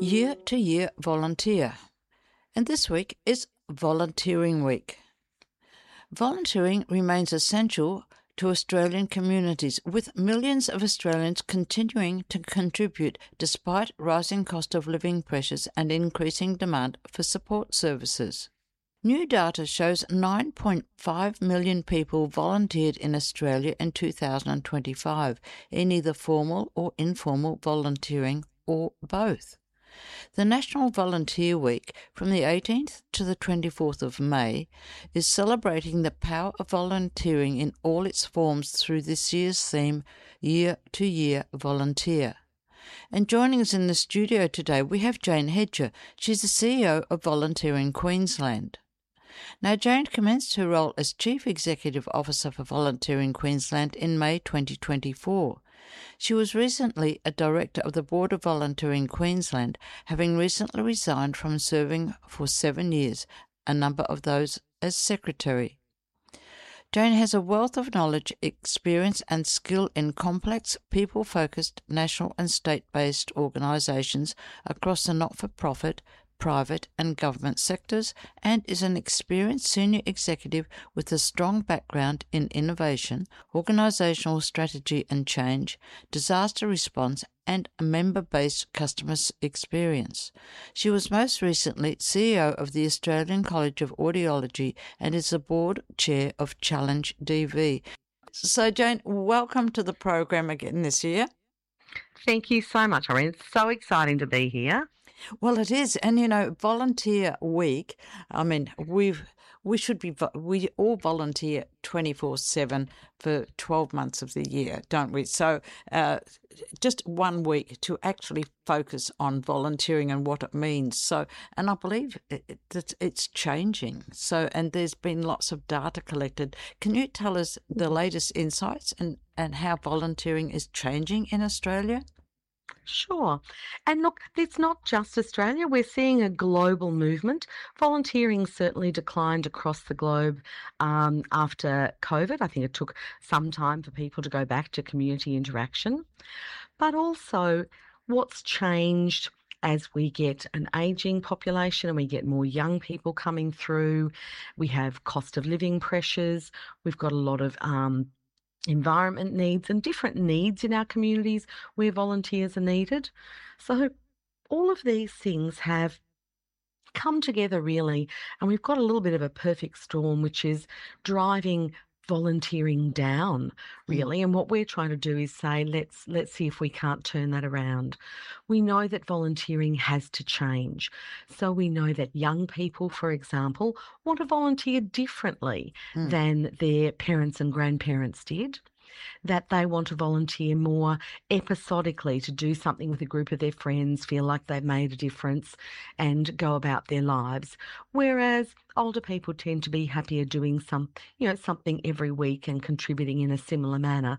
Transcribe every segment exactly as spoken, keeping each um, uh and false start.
Year to Year Volunteer. And this week is Volunteering Week. Volunteering remains essential to Australian communities, with millions of Australians continuing to contribute despite rising cost of living pressures and increasing demand for support services. New data shows nine point five million people volunteered in Australia in two thousand twenty-five in either formal or informal volunteering or both. The National Volunteer Week, from the eighteenth to the twenty-fourth of May, is celebrating the power of volunteering in all its forms through this year's theme, Year to Year Volunteer. And joining us in the studio today, we have Jane Hedger. She's the C E O of Volunteering Queensland. Now, Jane commenced her role as Chief Executive Officer for Volunteering Queensland in May twenty twenty-four. She was recently a Director of the Board of Volunteering Queensland, having recently resigned from serving for seven years, a number of those as Secretary. Jane has a wealth of knowledge, experience and skill in complex, people-focused, national and state-based organisations across the not-for-profit, private and government sectors, and is an experienced senior executive with a strong background in innovation, organisational strategy and change, disaster response and member-based customer experience. She was most recently C E O of the Australian College of Audiology and is the board chair of Challenge D V. So Jane, welcome to the program again this year. Thank you so much, Irene. It's so exciting to be here. Well, it is, and you know, Volunteer Week. I mean, we've we should be we all volunteer twenty-four seven for twelve months of the year, don't we? So, uh, just one week to actually focus on volunteering and what it means. So, and I believe it, it, it's changing. So, and there's been lots of data collected. Can you tell us the latest insights and and how volunteering is changing in Australia? Sure. And look, it's not just Australia. We're seeing a global movement. Volunteering certainly declined across the globe um, after COVID. I think it took some time for people to go back to community interaction. But also, what's changed as we get an ageing population and we get more young people coming through, we have cost of living pressures, we've got a lot of um, environment needs and different needs in our communities where volunteers are needed. So all of these things have come together really, and we've got a little bit of a perfect storm, which is driving volunteering down really. And what we're trying to do is say, let's let's see if we can't turn that around. We know that volunteering has to change. So we know that young people, for example, want to volunteer differently mm. than their parents and grandparents did, that they want to volunteer more episodically to do something with a group of their friends, feel like they've made a difference and go about their lives. Whereas older people tend to be happier doing some, you know, something every week and contributing in a similar manner.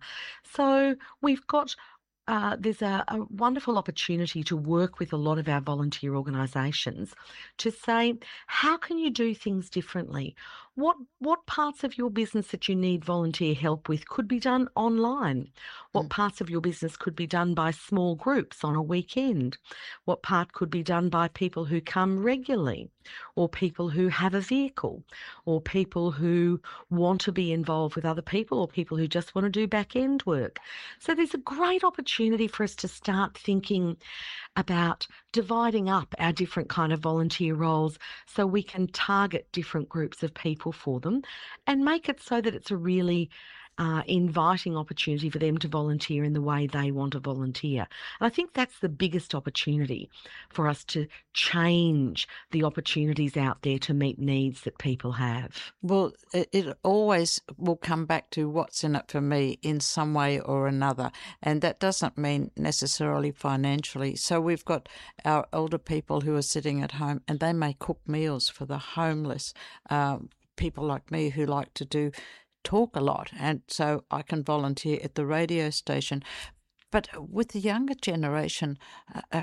So we've got Uh, there's a, a wonderful opportunity to work with a lot of our volunteer organisations to say, how can you do things differently? What what parts of your business that you need volunteer help with could be done online? What mm. parts of your business could be done by small groups on a weekend? What part could be done by people who come regularly, or people who have a vehicle, or people who want to be involved with other people, or people who just want to do back-end work? So there's a great opportunity for us to start thinking about dividing up our different kind of volunteer roles so we can target different groups of people for them and make it so that it's a really uh, inviting opportunity for them to volunteer in the way they want to volunteer. And I think that's the biggest opportunity for us to change the opportunities out there to meet needs that people have. Well, it, it always will come back to what's in it for me in some way or another, and that doesn't mean necessarily financially. So we've got our older people who are sitting at home and they may cook meals for the homeless, um, people like me who like to do talk a lot, and so I can volunteer at the radio station. But with the younger generation, uh, uh,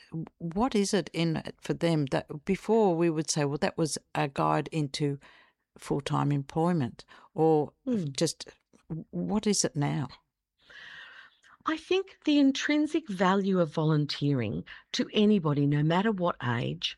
what is it in it for them that before we would say, well, that was a guide into full-time employment, or mm. just what is it now? I think the intrinsic value of volunteering to anybody, no matter what age,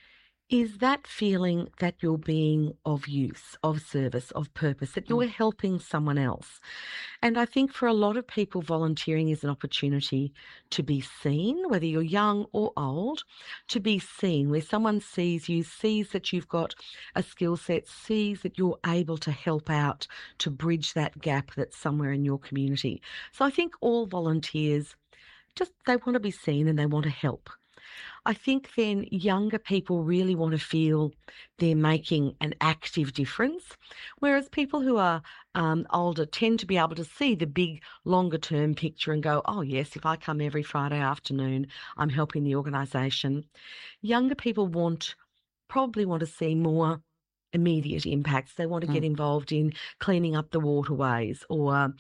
is that feeling that you're being of use, of service, of purpose, that Mm. you're helping someone else. And I think for a lot of people, volunteering is an opportunity to be seen, whether you're young or old, to be seen, where someone sees you, sees that you've got a skill set, sees that you're able to help out to bridge that gap that's somewhere in your community. So I think all volunteers just, they want to be seen and they want to help. I think then younger people really want to feel they're making an active difference, whereas people who are um, older tend to be able to see the big, longer term picture and go, oh, yes, if I come every Friday afternoon, I'm helping the organisation. Younger people want, probably want to see more immediate impacts. They want to get Mm. involved in cleaning up the waterways or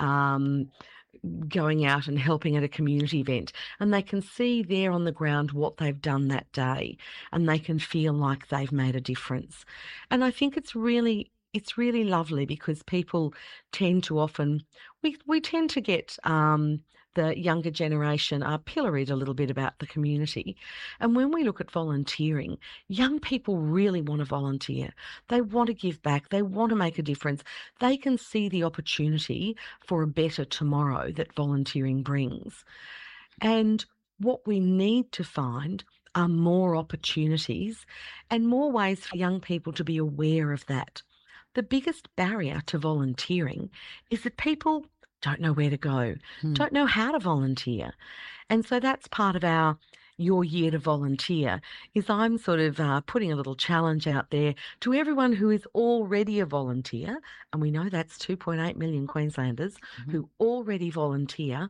um, going out and helping at a community event, and they can see there on the ground what they've done that day, and they can feel like they've made a difference. And I think it's really it's really lovely because people tend to often we we tend to get um, the younger generation are pilloried a little bit about the community. And when we look at volunteering, young people really want to volunteer. They want to give back. They want to make a difference. They can see the opportunity for a better tomorrow that volunteering brings. And what we need to find are more opportunities and more ways for young people to be aware of that. The biggest barrier to volunteering is that people don't know where to go, Mm. don't know how to volunteer. And so that's part of our Your Year to Volunteer is I'm sort of uh, putting a little challenge out there to everyone who is already a volunteer, and we know that's two point eight million Queenslanders Mhm. who already volunteer.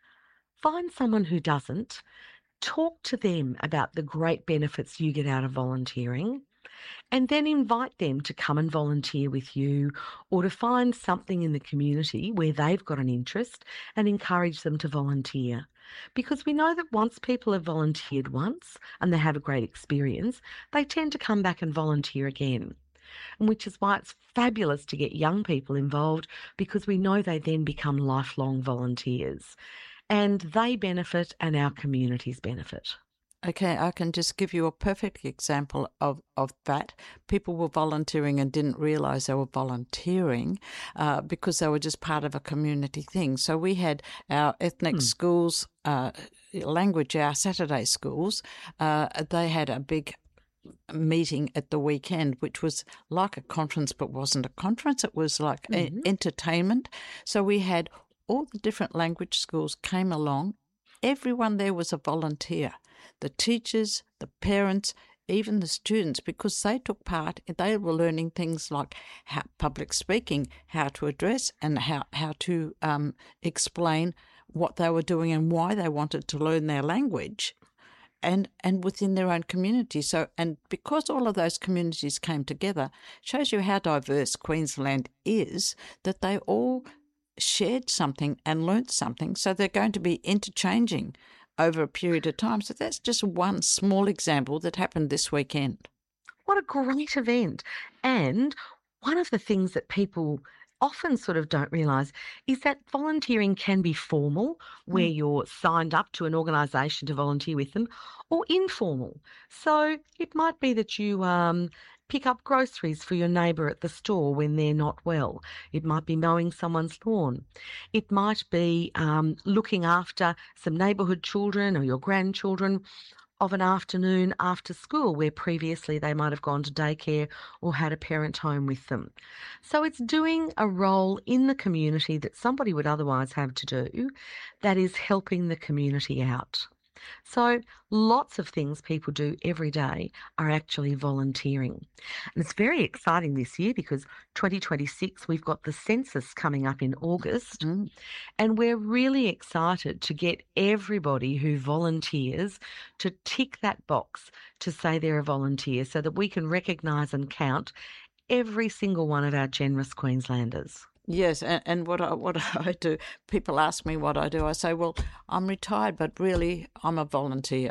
Find someone who doesn't, talk to them about the great benefits you get out of volunteering, and then invite them to come and volunteer with you or to find something in the community where they've got an interest and encourage them to volunteer. Because we know that once people have volunteered once and they have a great experience, they tend to come back and volunteer again. And which is why it's fabulous to get young people involved because we know they then become lifelong volunteers and they benefit and our communities benefit. Okay, I can just give you a perfect example of, of that. People were volunteering and didn't realise they were volunteering uh, because they were just part of a community thing. So we had our ethnic Hmm. schools, uh, language, our Saturday schools, uh, they had a big meeting at the weekend, which was like a conference but wasn't a conference. It was like a- Mhm. entertainment. So we had all the different language schools came along. Everyone there was a volunteer. The teachers, the parents, even the students, because they took part, they were learning things like how, public speaking, how to address, and how, how to um, explain what they were doing and why they wanted to learn their language and and within their own community. So, and because all of those communities came together, shows you how diverse Queensland is, that they all shared something and learnt something. So they're going to be interchanging over a period of time. So that's just one small example that happened this weekend. What a great event. And one of the things that people often sort of don't realise is that volunteering can be formal, where Mm. you're signed up to an organisation to volunteer with them, or informal. So it might be that you um, pick up groceries for your neighbour at the store when they're not well. It might be mowing someone's lawn. It might be um, looking after some neighbourhood children or your grandchildren of an afternoon after school where previously they might have gone to daycare or had a parent home with them. So it's doing a role in the community that somebody would otherwise have to do that is helping the community out. So lots of things people do every day are actually volunteering. And it's very exciting this year because twenty twenty-six, we've got the census coming up in August. Mm. And we're really excited to get everybody who volunteers to tick that box to say they're a volunteer so that we can recognise and count every single one of our generous Queenslanders. Yes, and, and what I what I do, people ask me what I do. I say, well, I'm retired, but really, I'm a volunteer.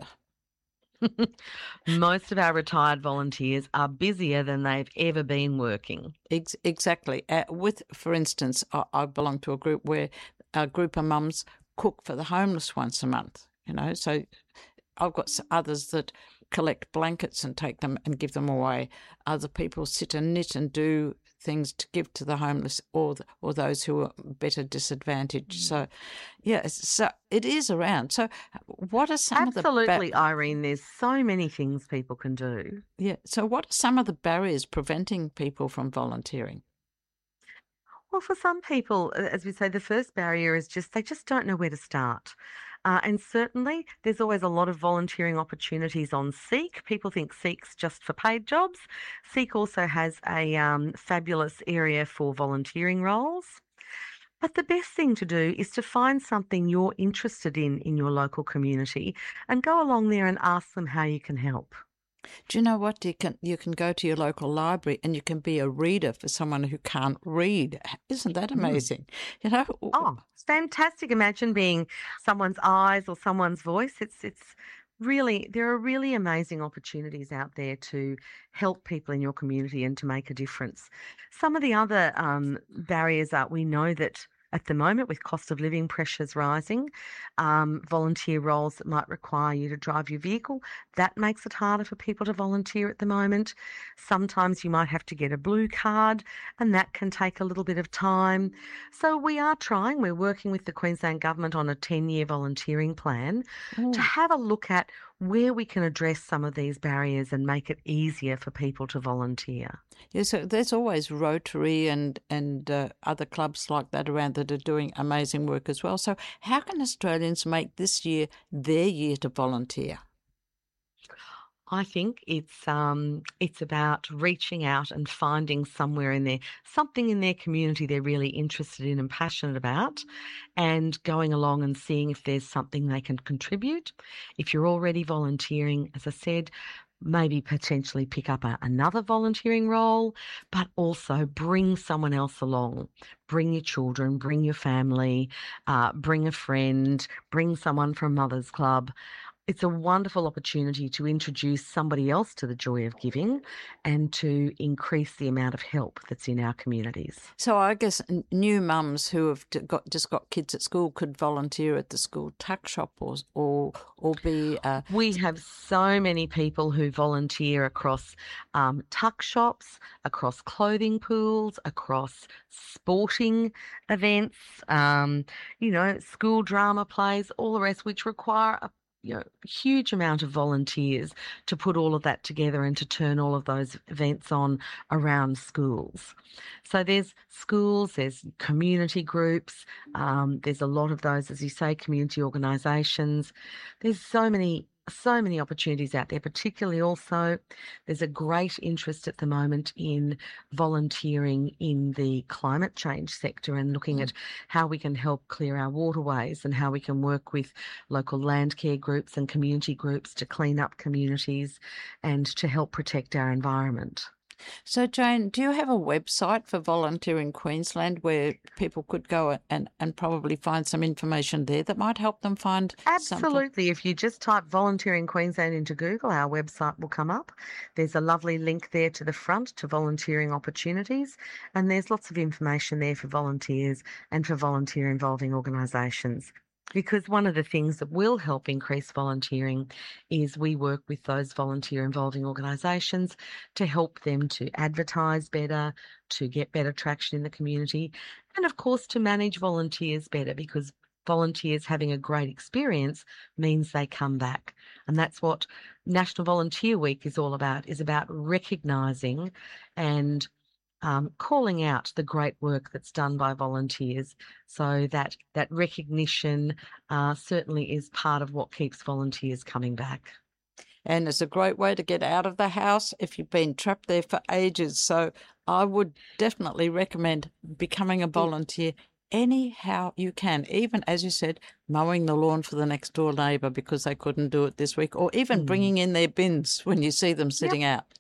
Most of our retired volunteers are busier than they've ever been working. Ex- exactly. Uh, with, for instance, I, I belong to a group where a group of mums cook for the homeless once a month, you know. So I've got others that collect blankets and take them and give them away. Other people sit and knit and do things to give to the homeless or the, or those who are better disadvantaged. So, yeah, so it is around. So, what are some Absolutely, of the ba- Irene. There's so many things people can do. yeah? So, what are some of the barriers preventing people from volunteering? Well, for some people, as we say, the first barrier is just they just don't know where to start. Uh, and certainly, there's always a lot of volunteering opportunities on Seek. People think Seek's just for paid jobs. Seek also has a um, fabulous area for volunteering roles. But the best thing to do is to find something you're interested in in your local community and go along there and ask them how you can help. Do you know what? You can you can go to your local library and you can be a reader for someone who can't read. Isn't that amazing? Mm. You know. Oh, it's fantastic! Imagine being someone's eyes or someone's voice. It's it's really there are really amazing opportunities out there to help people in your community and to make a difference. Some of the other um, barriers are we know that. At the moment, with cost of living pressures rising, um, volunteer roles that might require you to drive your vehicle, that makes it harder for people to volunteer at the moment. Sometimes you might have to get a blue card, and that can take a little bit of time. So we are trying, we're working with the Queensland Government on a ten-year volunteering plan Ooh. to have a look at where we can address some of these barriers and make it easier for people to volunteer. Yeah, so there's always Rotary and and uh, other clubs like that around that are doing amazing work as well. So how can Australians make this year their year to volunteer? I think it's um it's about reaching out and finding somewhere in there something in their community they're really interested in and passionate about, and going along and seeing if there's something they can contribute. If you're already volunteering, as I said, maybe potentially pick up a, another volunteering role, but also bring someone else along. Bring your children, bring your family, uh, bring a friend, bring someone from Mother's Club. It's a wonderful opportunity to introduce somebody else to the joy of giving and to increase the amount of help that's in our communities. So I guess new mums who have got just got kids at school could volunteer at the school tuck shop or or, or be... Uh... We have so many people who volunteer across um, tuck shops, across clothing pools, across sporting events, um, you know, school drama plays, all the rest, which require a you know, huge amount of volunteers to put all of that together and to turn all of those events on around schools. So there's schools, there's community groups, um, there's a lot of those, as you say, community organisations. There's so many so many opportunities out there, particularly also there's a great interest at the moment in volunteering in the climate change sector and looking mm. at how we can help clear our waterways and how we can work with local land care groups and community groups to clean up communities and to help protect our environment. So, Jane, do you have a website for Volunteering Queensland where people could go and, and probably find some information there that might help them find Absolutely. something? If you just type Volunteering Queensland into Google, our website will come up. There's a lovely link there to the front to volunteering opportunities, and there's lots of information there for volunteers and for volunteer involving organisations. Because one of the things that will help increase volunteering is we work with those volunteer involving organisations to help them to advertise better, to get better traction in the community, and of course to manage volunteers better, because volunteers having a great experience means they come back. And that's what National Volunteer Week is all about, is about recognising and Um, calling out the great work that's done by volunteers, so that that recognition uh, certainly is part of what keeps volunteers coming back. And it's a great way to get out of the house if you've been trapped there for ages. So I would definitely recommend becoming a volunteer anyhow you can, even, as you said, mowing the lawn for the next door neighbour because they couldn't do it this week, or even mm. bringing in their bins when you see them sitting yep. out.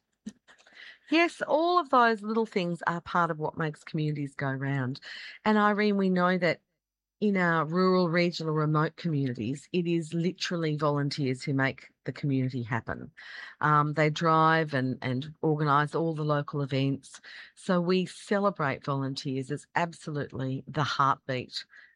Yes, all of those little things are part of what makes communities go round. And Irene, we know that in our rural, regional, remote communities, it is literally volunteers who make the community happen. Um, they drive and, and organise all the local events. So we celebrate volunteers as absolutely the heartbeat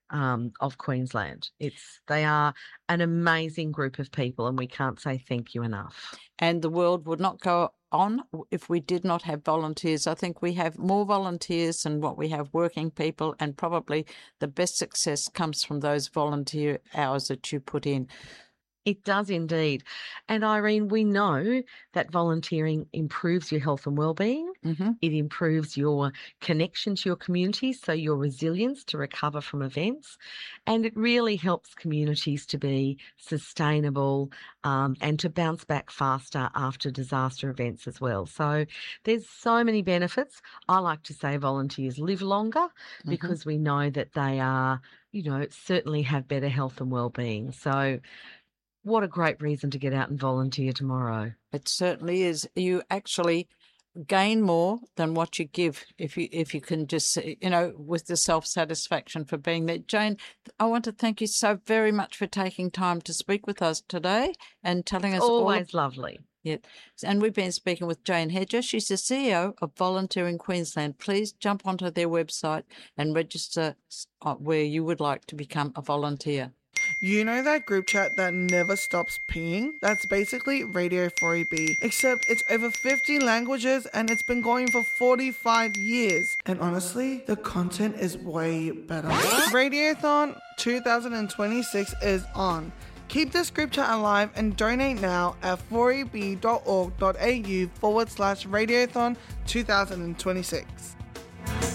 um, of Queensland. It's they are an amazing group of people, and we can't say thank you enough. And the world would not go on if we did not have volunteers. I think we have more volunteers than what we have working people, and probably the best success comes from those volunteer hours that you put in. It does indeed. And Irene, we know that volunteering improves your health and well-being. Mm-hmm. It improves your connection to your community, so your resilience to recover from events. And it really helps communities to be sustainable um, and to bounce back faster after disaster events as well. So there's so many benefits. I like to say volunteers live longer Mm-hmm. because we know that they are, you know, certainly have better health and well-being. So what a great reason to get out and volunteer tomorrow. It certainly is. You actually gain more than what you give if you if you can just, you know, with the self-satisfaction for being there. Jane, I want to thank you so very much for taking time to speak with us today and telling us all. Always lovely. Yeah. And we've been speaking with Jane Hedger. She's the C E O of Volunteering Queensland. Please jump onto their website and register where you would like to become a volunteer. You know that group chat that never stops pinging? That's basically Radio four E B, except it's over fifty languages and it's been going for forty-five years. And honestly, the content is way better. Radiothon twenty twenty-six is on. Keep this group chat alive and donate now at four e b dot org dot a u forward slash Radiothon twenty twenty-six.